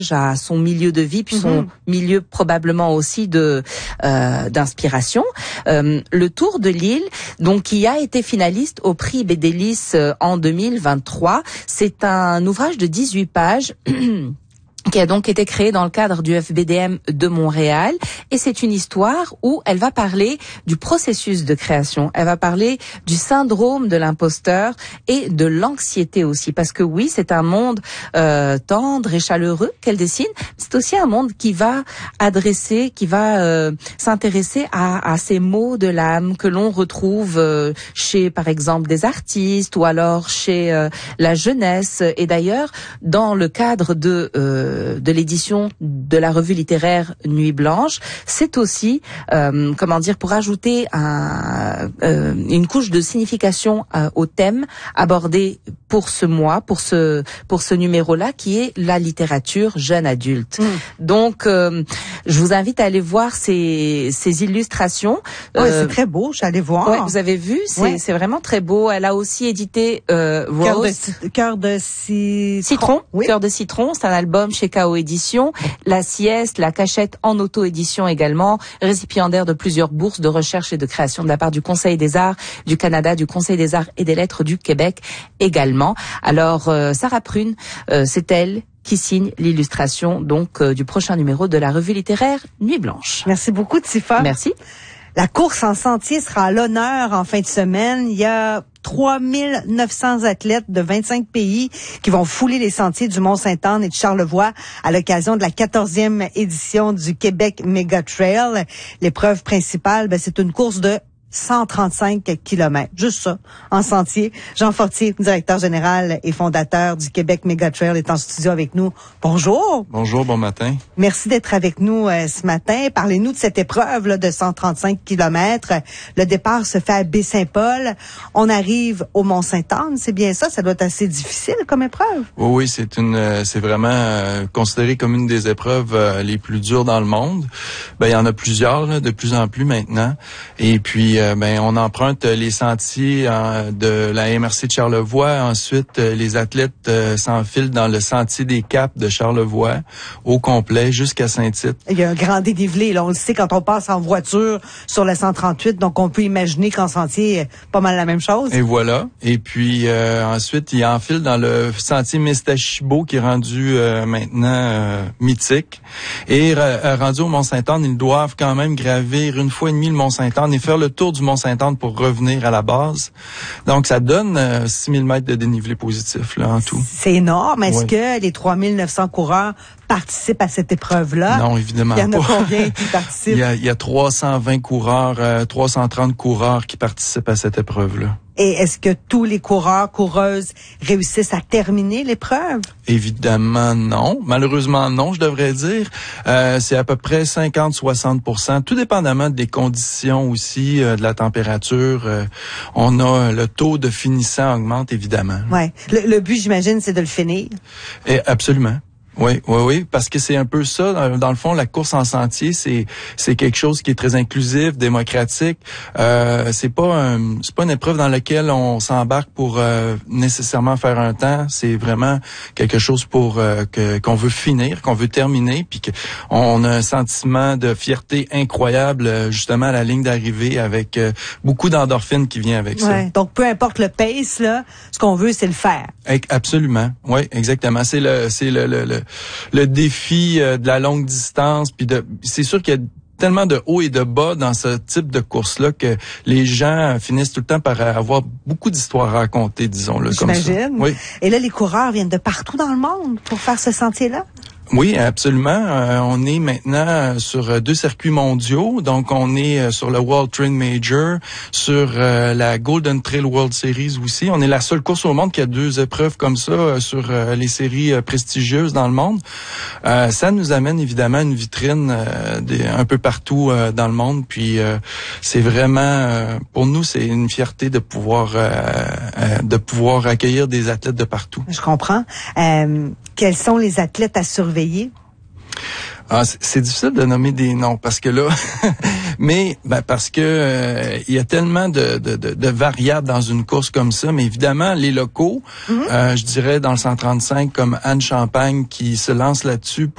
à son milieu de vie, puis son milieu probablement aussi d'inspiration. Le Tour de Lille, donc qui a été finaliste au prix Bédélis en 2023. C'est un ouvrage de 18 pages qui a donc été créé dans le cadre du FBDM de Montréal, et c'est une histoire où elle va parler du processus de création, elle va parler du syndrome de l'imposteur et de l'anxiété aussi, parce que oui, c'est un monde tendre et chaleureux qu'elle dessine, c'est aussi un monde qui va adresser, qui va s'intéresser à ces maux de l'âme que l'on retrouve chez, par exemple, des artistes ou alors chez la jeunesse, et d'ailleurs, dans le cadre de l'édition de la revue littéraire Nuit Blanche, c'est aussi, pour ajouter une couche de signification au thème abordé pour ce mois, pour ce numéro-là, qui est la littérature jeune adulte. Donc, je vous invite à aller voir ces illustrations. Oui, c'est très beau, j'allais voir. Ouais, vous avez vu, c'est vraiment très beau. Elle a aussi édité Rose. Cœur de citron. Oui. Cœur de citron, c'est un album chez K.O. Édition. La sieste, la cachette en auto-édition également, récipiendaire de plusieurs bourses de recherche et de création de la part du Conseil des Arts du Canada, du Conseil des Arts et des Lettres du Québec également. Alors, Sarah Prune, c'est elle qui signe l'illustration donc du prochain numéro de la revue littéraire Nuit Blanche. Merci beaucoup, Tifa. Merci. La course en sentier sera à l'honneur en fin de semaine. Il y a 3900 athlètes de 25 pays qui vont fouler les sentiers du Mont-Sainte-Anne et de Charlevoix à l'occasion de la 14e édition du Québec Mega Trail. L'épreuve principale, c'est une course de 135 kilomètres. Juste ça, en sentier. Jean Fortier, directeur général et fondateur du Québec Mega Trail, est en studio avec nous. Bonjour. Bonjour, bon matin. Merci d'être avec nous ce matin. Parlez-nous de cette épreuve là, de 135 kilomètres. Le départ se fait à Baie-Saint-Paul. On arrive au Mont-Sainte-Anne, c'est bien ça? Ça doit être assez difficile comme épreuve. Oui, c'est vraiment considéré comme une des épreuves les plus dures dans le monde. Il y en a plusieurs, là, de plus en plus maintenant. Et puis, on emprunte les sentiers de la MRC de Charlevoix. Ensuite, les athlètes s'enfilent dans le sentier des Caps de Charlevoix au complet jusqu'à Saint-Tite. Il y a un grand dénivelé. Là, on le sait quand on passe en voiture sur la 138, donc on peut imaginer qu'en sentier, pas mal la même chose. Et voilà. Et puis ensuite, ils enfilent dans le sentier Mistachibo qui est rendu maintenant mythique. Et rendu au Mont-Sainte-Anne, ils doivent quand même gravir une fois et demie le Mont-Sainte-Anne et faire le tour du Mont-Sainte-Anne pour revenir à la base. Donc, ça donne 6000 mètres de dénivelé positif là, en tout. C'est énorme. Est-ce que les 3900 coureurs participent à cette épreuve-là? Non, évidemment pas. Il y en a combien qui participent? Il y a 320 coureurs, 330 coureurs qui participent à cette épreuve-là. Et est-ce que tous les coureurs, coureuses réussissent à terminer l'épreuve? Évidemment non. Malheureusement non, je devrais dire. C'est à peu près 50-60%, tout dépendamment des conditions aussi, de la température. On a le taux de finissant augmente évidemment. Ouais. Le but, j'imagine, c'est de le finir. Et absolument. Oui, parce que c'est un peu ça. Dans le fond, la course en sentier, c'est quelque chose qui est très inclusif, démocratique. C'est pas une épreuve dans laquelle on s'embarque pour nécessairement faire un temps. C'est vraiment quelque chose qu'on veut finir, qu'on veut terminer, puis qu'on a un sentiment de fierté incroyable justement à la ligne d'arrivée, avec beaucoup d'endorphines qui vient avec ça. Donc peu importe le pace là, ce qu'on veut, c'est le faire. Absolument. Oui, exactement. C'est le défi de la longue distance, puis c'est sûr qu'il y a tellement de hauts et de bas dans ce type de course-là que les gens finissent tout le temps par avoir beaucoup d'histoires à raconter, disons-le comme ça. J'imagine. Oui. Et là, les coureurs viennent de partout dans le monde pour faire ce sentier-là? Oui, absolument. On est maintenant sur 2 circuits mondiaux. Donc, on est sur le World Trail Major, sur la Golden Trail World Series aussi. On est la seule course au monde qui a 2 épreuves comme ça sur les séries prestigieuses dans le monde. Ça nous amène évidemment une vitrine un peu partout dans le monde. Puis, c'est vraiment, pour nous, c'est une fierté de pouvoir accueillir des athlètes de partout. Je comprends. Quels sont les athlètes à surveiller? C'est difficile de nommer des noms parce que là, mais parce que il y a tellement de variables dans une course comme ça. Mais évidemment, les locaux, je dirais dans le 135 comme Anne Champagne qui se lance là-dessus